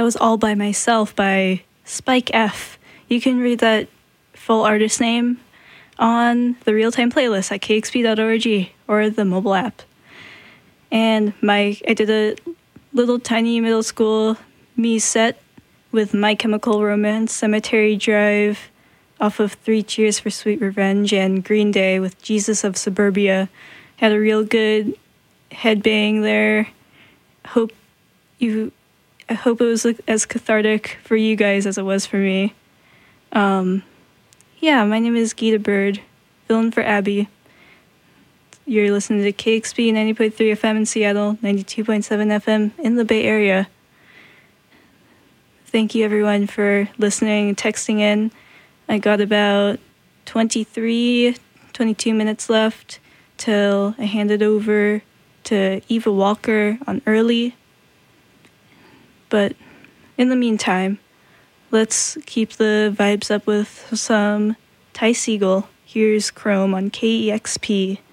was All By Myself by Spike F. You can read that full artist name on the real-time playlist at kxp.org or the mobile app. And I did a little tiny middle school me set with My Chemical Romance, Cemetery Drive off of 3 Cheers for Sweet Revenge, and Green Day with Jesus of Suburbia. Had a real good headbang there. I hope it was as cathartic for you guys as it was for me. My name is Gita Bird, filling for Abby. You're listening to KXP 90.3 FM in Seattle, 92.7 FM in the Bay Area. Thank you, everyone, for listening and texting in. I got about 22 minutes left till I hand it over to Eva Walker on Early. But in the meantime, let's keep the vibes up with some Ty Segall. Here's Chrome on KEXP.